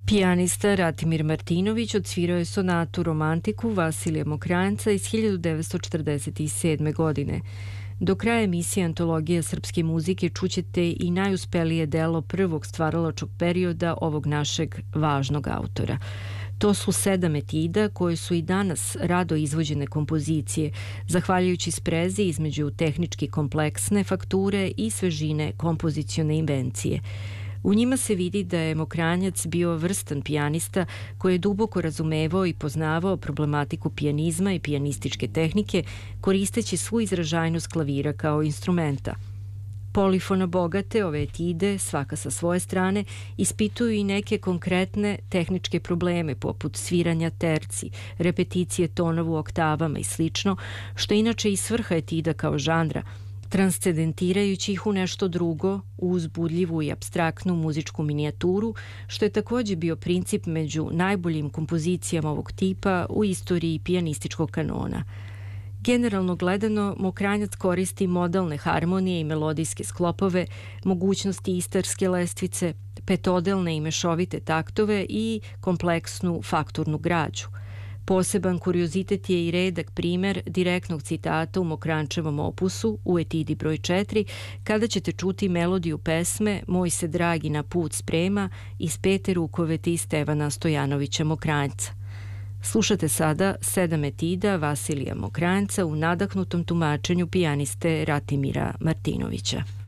Pijanista Ratimir Martinović odsvirao je sonatu romantiku Vasilija Mokranjca iz 1947. godine. Do kraja emisije Antologija srpske muzike čućete i najuspelije delo prvog stvaralačkog perioda ovog našeg važnog autora. To su 7 etida koje su i danas rado izvođene kompozicije, zahvaljujući sprezi između tehnički kompleksne fakture i svežine kompozicione invencije. U njima se vidi da je Mokranjac bio vrstan pijanista koji je duboko razumevao i poznavao problematiku pijanizma i pijanističke tehnike, koristeći svu izražajnost klavira kao instrumenta. Polifona bogate, ove etide, svaka sa svoje strane, ispituju i neke konkretne tehničke probleme poput sviranja terci, repeticije tonova u oktavama i slično, što je inače i svrha etida kao žanra, transcendentirajući ih u nešto drugo, u uzbudljivu i apstraktnu muzičku minijaturu, što je također bio princip među najboljim kompozicijama ovog tipa u istoriji pijanističkog kanona. Generalno gledano, Mokranjac koristi modalne harmonije i melodijske sklopove, mogućnosti istarske lestvice, petodelne i mešovite taktove i kompleksnu fakturnu građu. Poseban kuriozitet je i redak primer direktnog citata u Mokranjčevom opusu u etidi broj 4, kada ćete čuti melodiju pesme Moj se dragi na put sprema iz Pete Rukoveti i Stevana Stojanovića Mokranjca. Slušate sada 7 etida Vasilija Mokranjca u nadahnutom tumačenju pijaniste Ratimira Martinovića.